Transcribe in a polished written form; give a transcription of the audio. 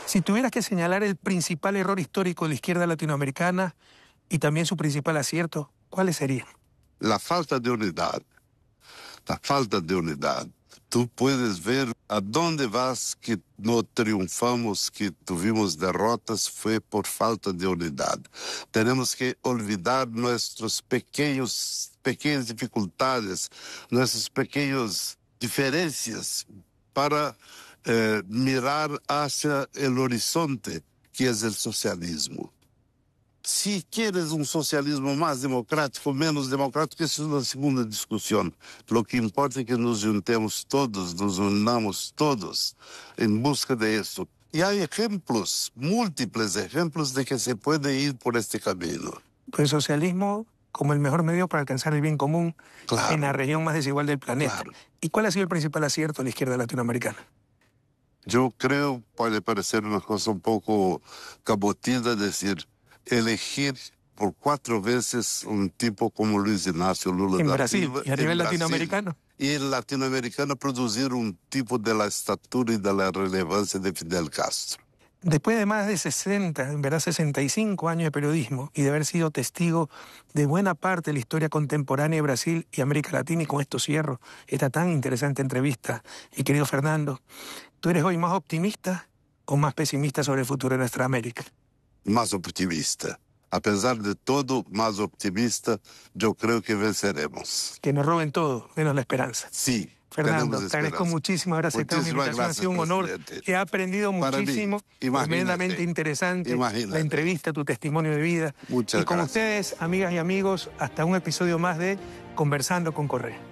Si tuvieras que señalar el principal error histórico de la izquierda latinoamericana y también su principal acierto, ¿cuáles serían? La falta de unidad. La falta de unidad. Tú puedes ver a dónde vas que no triunfamos, que tuvimos derrotas, fue por falta de unidad. Tenemos que olvidar nuestras pequeñas dificultades, nuestras pequeñas diferencias para mirar hacia el horizonte, que es el socialismo. Si quieres un socialismo más democrático, menos democrático, esa es una segunda discusión. Lo que importa es que nos juntemos todos, nos unamos todos en busca de eso. Y hay ejemplos, múltiples ejemplos de que se puede ir por este camino. Pues el socialismo como el mejor medio para alcanzar el bien común en la región más desigual del planeta. Claro. ¿Y cuál ha sido el principal acierto de la izquierda latinoamericana? Yo creo, puede parecer una cosa un poco cabotina decir, elegir por 4 veces un tipo como Luis Ignacio Lula En da Brasil, Silva, y a nivel latinoamericano. Y el latinoamericano producir un tipo de la estatura y de la relevancia de Fidel Castro. Después de más de 60, en verdad 65 años de periodismo y de haber sido testigo de buena parte de la historia contemporánea de Brasil y América Latina, y con esto cierro esta tan interesante entrevista, y querido Fernando, ¿tú eres hoy más optimista o más pesimista sobre el futuro de nuestra América? Más optimista. A pesar de todo, más optimista, yo creo que venceremos. Que nos roben todo, menos la esperanza. Sí. Fernando, te agradezco muchísimo haber aceptado mi invitación, ha sido un honor. He aprendido muchísimo, tremendamente interesante la entrevista, tu testimonio de vida. Muchas y con gracias. ustedes, amigas y amigos, hasta un episodio más de Conversando con Correa.